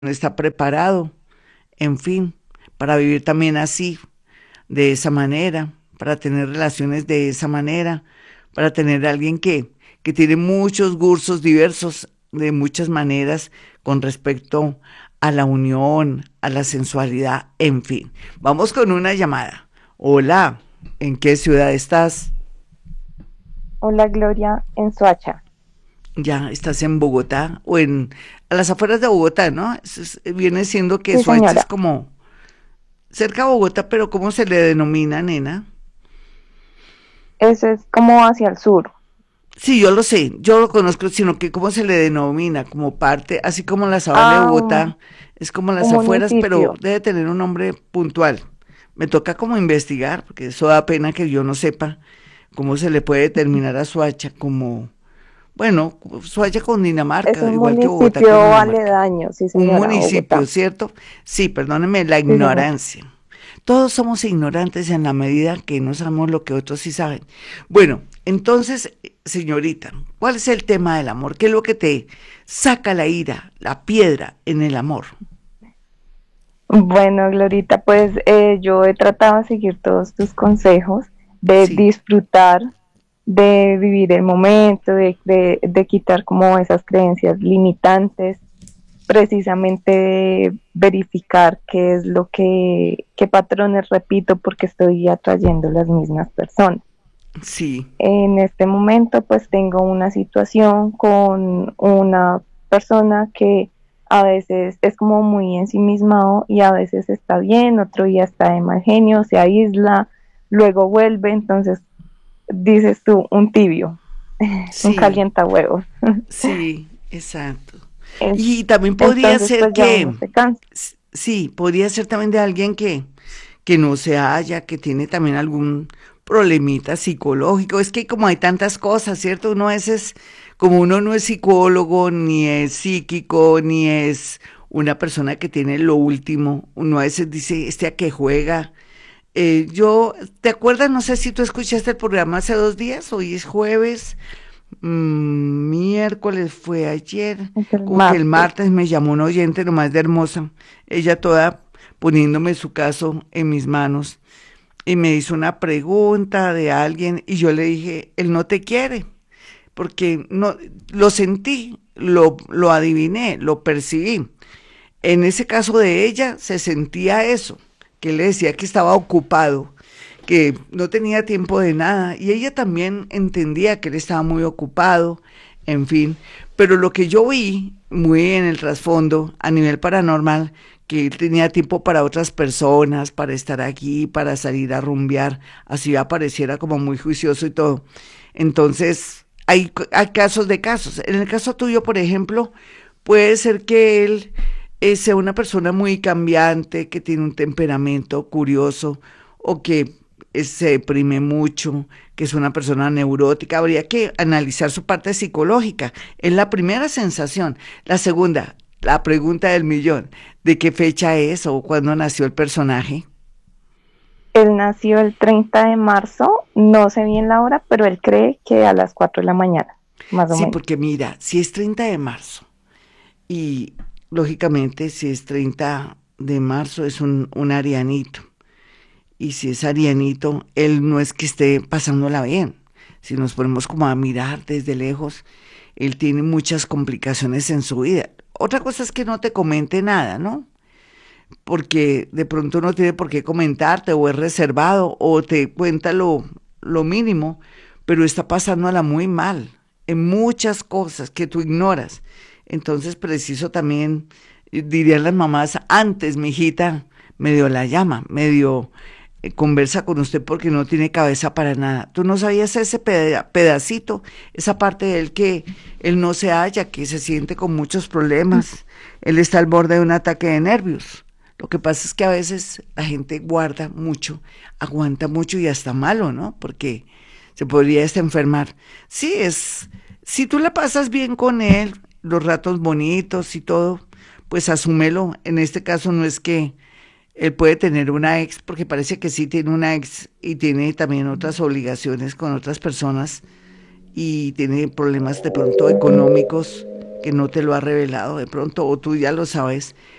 no está preparado, en fin, para vivir también así, de esa manera, para tener relaciones de esa manera, para tener a alguien que tiene muchos gustos diversos de muchas maneras con respecto a la unión, a la sensualidad, en fin. Vamos con una llamada. Hola, ¿en qué ciudad estás? Hola Gloria, en Soacha. Ya estás en Bogotá o en a las afueras de Bogotá, ¿no? Viene siendo que Sí, Soacha es señora. como cerca de Bogotá, pero ¿cómo se le denomina, nena? Eso es como hacia el sur. Sí, yo lo sé, yo lo conozco, sino que cómo se le denomina, como parte, así como la sabana de Ah, Bogotá, es como un las afueras, pero municipio. debe tener un nombre puntual. Me toca como investigar, porque eso da pena que yo no sepa cómo se le puede determinar a Soacha como, bueno, Soacha con Es Dinamarca, un igual que Bogotá con municipio Dinamarca. aledaño, sí, Un señora, a municipio, Bogotá. ¿cierto? Sí, perdónenme la Sí, señora. ignorancia. Todos somos ignorantes en la medida que no sabemos lo que otros sí saben. Bueno, entonces, señorita, ¿cuál es el tema del amor? ¿Qué es lo que te saca la ira, la piedra en el amor? Bueno, Glorita, pues yo he tratado de seguir todos tus consejos, de Sí, disfrutar, de vivir el momento, de quitar como esas creencias limitantes, precisamente verificar qué es qué patrones repito porque estoy atrayendo las mismas personas. sí, En este momento pues tengo una situación con una persona que a veces es como muy ensimismado y a veces está bien, otro día está de mal genio, se aísla, luego vuelve, entonces dices tú un tibio, un sí, calienta huevos. sí, exacto. Es, Y también podría entonces ser pues ya uno que, se cansa. sí, podría ser también de alguien que no se halla, que tiene también algún problemita psicológico. Es que como hay tantas cosas, ¿cierto? Uno a veces, como uno no es psicólogo, ni es psíquico, ni es una persona que tiene lo último, uno a veces dice, este a qué juega. ¿Te acuerdas? No sé si tú escuchaste el programa hace 2 días, hoy es jueves, miércoles fue ayer, Es el como que el martes. martes me llamó una oyente nomás de hermosa, ella toda poniéndome su caso en mis manos y me hizo una pregunta de alguien y yo le dije, él no te quiere, porque no lo sentí, lo adiviné, lo percibí. En ese caso de ella se sentía eso, que él le decía que estaba ocupado, que no tenía tiempo de nada y ella también entendía que él estaba muy ocupado, en fin, pero lo que yo vi muy en el trasfondo a nivel paranormal, que él tenía tiempo para otras personas, para estar aquí, para salir a rumbear, así apareciera como muy juicioso y todo. Entonces, hay casos de casos. En el caso tuyo, por ejemplo, puede ser que él sea una persona muy cambiante, que tiene un temperamento curioso o que se deprime mucho, que es una persona neurótica. Habría que analizar su parte psicológica. Es la primera sensación. La segunda, la pregunta del millón, ¿de qué fecha es o cuándo nació el personaje? Él nació el 30 de marzo, no sé bien la hora, pero él cree que a las 4 de la mañana, más o Sí, menos. porque mira, si es 30 de marzo y lógicamente si es 30 de marzo es un arianito. Y si es arianito, él no es que esté pasándola bien. Si nos ponemos como a mirar desde lejos, él tiene muchas complicaciones en su vida. Otra cosa es que no te comente nada, ¿no? Porque de pronto no tiene por qué comentarte o es reservado o te cuenta lo mínimo, pero está pasándola muy mal en muchas cosas que tú ignoras. Entonces, preciso también, dirían las mamás, antes, mi hijita, medio la llama, medio conversa con usted porque no tiene cabeza para nada. Tú no sabías ese pedacito, esa parte de él que él no se halla, que se siente con muchos problemas. Él está al borde de un ataque de nervios. Lo que pasa es que a veces la gente guarda mucho, aguanta mucho y hasta malo, ¿no? Porque se podría hasta enfermar. Sí, si tú la pasas bien con él, los ratos bonitos y todo, pues asúmelo. En este caso no es que él puede tener una ex, porque parece que sí tiene una ex y tiene también otras obligaciones con otras personas y tiene problemas de pronto económicos que no te lo ha revelado de pronto, o tú ya lo sabes,